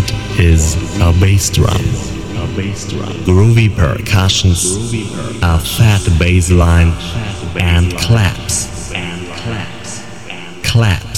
beat is a bass drum. Groovy percussions, a fat bass line, and claps. Clap.